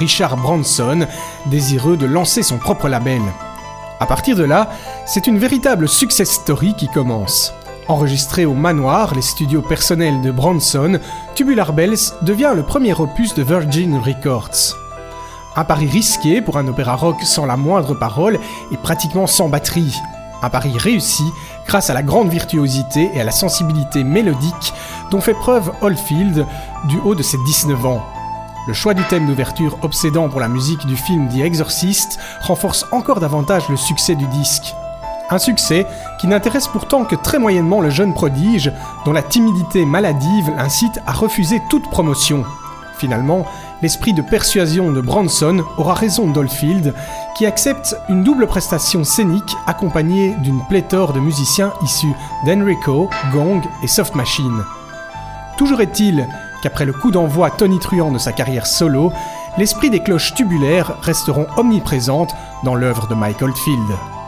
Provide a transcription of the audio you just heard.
Richard Branson, désireux de lancer son propre label. À partir de là, c'est une véritable success story qui commence. Enregistré au Manoir, les studios personnels de Branson, Tubular Bells devient le premier opus de Virgin Records. Un pari risqué pour un opéra rock sans la moindre parole et pratiquement sans batterie. Un pari réussi grâce à la grande virtuosité et à la sensibilité mélodique dont fait preuve Oldfield du haut de ses 19 ans. Le choix du thème d'ouverture obsédant pour la musique du film The Exorcist renforce encore davantage le succès du disque. Un succès qui n'intéresse pourtant que très moyennement le jeune prodige, dont la timidité maladive l'incite à refuser toute promotion. Finalement, l'esprit de persuasion de Branson aura raison d'Oldfield, qui accepte une double prestation scénique accompagnée d'une pléthore de musiciens issus d'Enrico, Gong et Soft Machine. Toujours est-il qu'après le coup d'envoi tonitruant de sa carrière solo, l'esprit des cloches tubulaires resteront omniprésentes dans l'œuvre de Mike Oldfield.